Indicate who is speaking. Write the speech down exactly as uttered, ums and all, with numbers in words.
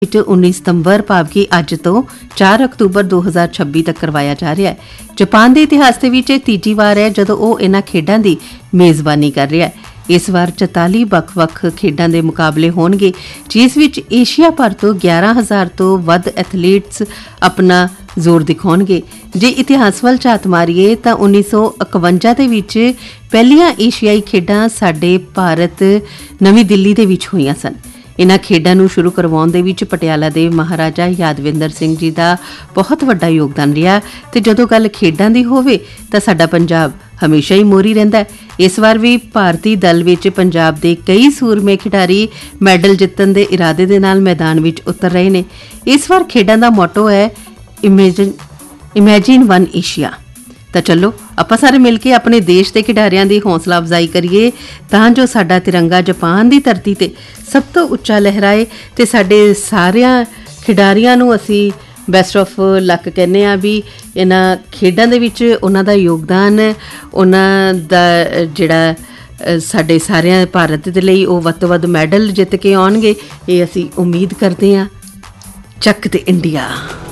Speaker 1: उन्नीस सितंबर भाव कि अज तो चार अक्तूबर दो हज़ार छब्बी तक करवाया जा रहा है। जापान के इतिहास के विच तीजी वार है जदों वह इन्हां खेडां दी मेज़बानी कर रहा है। इस वार चौताली वख-वख खेडां दे मुकाबले होणगे, जिस विच एशिया भर तो ग्यारह हज़ार तो वध एथलीट्स अपना जोर दिखाउणगे। जे इतिहास वल झात मारीए तां उन्नीस सौ इकवंजा दे विच पहलियां एशियाई खेडां साडे भारत नवीं दिल्ली दे विच होईयां सन। इन्हां खेडां नूं शुरू करवाउण दे विच पटियाला दे महाराजा यादविंदर सिंह जी दा बहुत वड्डा योगदान रिहा ते जदों गल खेडां दी होवे तां साडा पंजाब हमेशा ही मोहरी रहिंदा है। इस वार भी भारती दल विच पंजाब दे कई सूरमे खिडारी मैडल जितण दे इरादे दे नाल मैदान विच उतर रहे ने। इस वार खेडां दा मोटो है इमेजिन इमेजिन वन एशिया। तो चलो आपां सारे मिल के अपने देश के खिडारियां की हौसला अफजाई करिए तां जो साडा तिरंगा जापान की धरती ते सब तो उच्चा लहराए ते साडे सारियां खिडारियां नूं असीं बेस्ट ऑफ लक कहने आ भी इन्हां खेडां दे विच उन्हां दा योगदान उन्हां दा जिहड़ा साडे सारियां भारत दे लई ओह वध तो वध मैडल जित के आउणगे, ये असीं उम्मीद करदे हां। चक ते इंडिया।